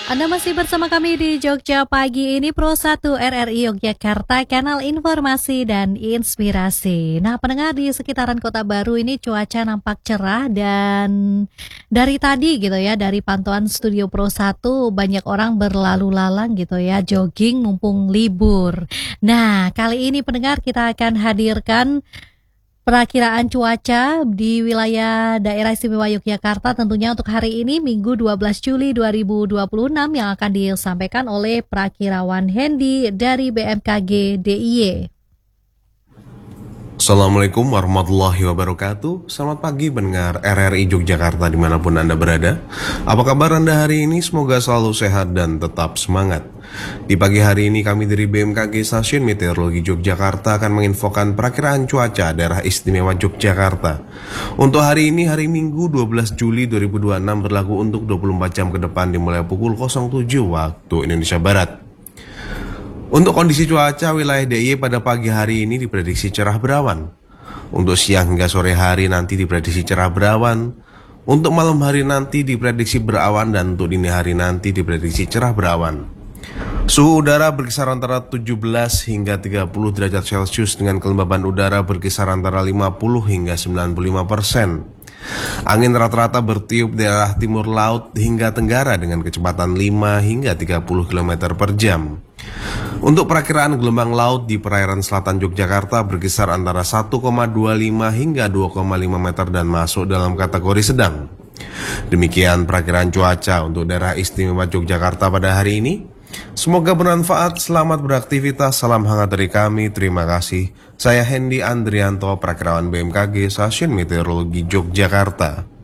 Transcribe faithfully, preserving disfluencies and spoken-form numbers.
Anda masih bersama kami di Jogja Pagi ini, Pro satu R R I Yogyakarta, kanal informasi dan inspirasi. Nah, pendengar, di sekitaran Kota Baru ini cuaca nampak cerah dan dari tadi gitu ya, dari pantauan studio Pro satu banyak orang berlalu lalang gitu ya, jogging mumpung libur. Nah, kali ini pendengar kita akan hadirkan perakiraan cuaca di wilayah Daerah Istimewa Yogyakarta tentunya untuk hari ini Minggu dua belas Juli dua ribu dua puluh enam yang akan disampaikan oleh Prakirawan Hendy dari B M K G D I Y. Assalamualaikum warahmatullahi wabarakatuh. Selamat pagi pendengar R R I Yogyakarta dimanapun Anda berada. Apa kabar Anda hari ini? Semoga selalu sehat dan tetap semangat. Di pagi hari ini kami dari B M K G Stasiun Meteorologi Yogyakarta akan menginfokan perakiraan cuaca daerah istimewa Yogyakarta. Untuk hari ini, hari Minggu dua belas Juli dua ribu dua puluh enam berlaku untuk dua puluh empat jam ke depan dimulai pukul nol tujuh waktu Indonesia Barat. Untuk kondisi cuaca wilayah D I Y pada pagi hari ini diprediksi cerah berawan. Untuk siang hingga sore hari nanti diprediksi cerah berawan. Untuk malam hari nanti diprediksi berawan dan untuk dini hari nanti diprediksi cerah berawan. Suhu udara berkisar antara tujuh belas hingga tiga puluh derajat Celcius dengan kelembaban udara berkisar antara lima puluh hingga sembilan puluh lima persen. Angin rata-rata bertiup daerah timur laut hingga tenggara dengan kecepatan lima hingga tiga puluh kilometer per jam. Untuk perakiraan gelombang laut di perairan selatan Yogyakarta berkisar antara satu koma dua lima hingga dua koma lima meter dan masuk dalam kategori sedang. Demikian perakiraan cuaca untuk daerah istimewa Yogyakarta pada hari ini. Semoga bermanfaat, selamat beraktivitas, salam hangat dari kami, terima kasih. Saya Hendy Andrianto, Prakirawan B M K G Stasiun Meteorologi Yogyakarta.